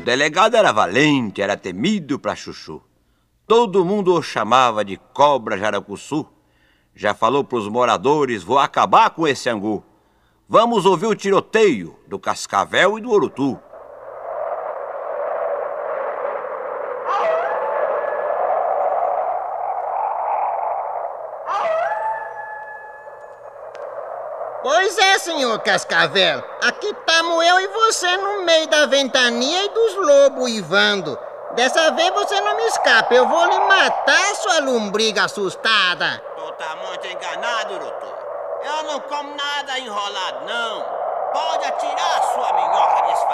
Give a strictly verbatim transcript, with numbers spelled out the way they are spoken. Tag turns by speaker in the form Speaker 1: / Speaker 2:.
Speaker 1: delegado era valente, era temido pra chuchu. Todo mundo o chamava de cobra jaracuçu. Já falou pros moradores, vou acabar com esse angu. Vamos ouvir o tiroteio do Cascavel e do Urutu.
Speaker 2: Pois é, senhor Cascavel. Aqui estamos eu e você no meio da ventania e dos lobos uivando. Dessa vez você não me escapa. Eu vou lhe matar, sua lombriga assustada.
Speaker 3: Tu tá muito enganado, Urutu. Eu não como nada enrolado, não. Pode atirar, sua minhoca desfazida.